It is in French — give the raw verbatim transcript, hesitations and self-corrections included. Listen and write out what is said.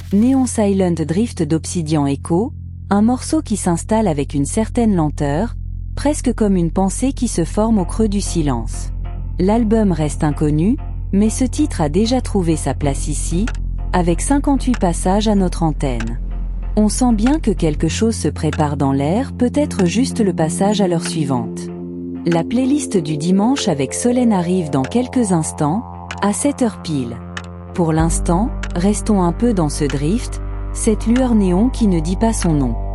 Neon Silent Drift d'Obsidian Echo, un morceau qui s'installe avec une certaine lenteur, presque comme une pensée qui se forme au creux du silence. L'album reste inconnu, mais ce titre a déjà trouvé sa place ici, avec cinquante-huit passages à notre antenne. On sent bien que quelque chose se prépare dans l'air, peut-être juste le passage à l'heure suivante. La playlist du dimanche avec Solène arrive dans quelques instants, à sept heures pile. Pour l'instant, restons un peu dans ce drift, cette lueur néon qui ne dit pas son nom.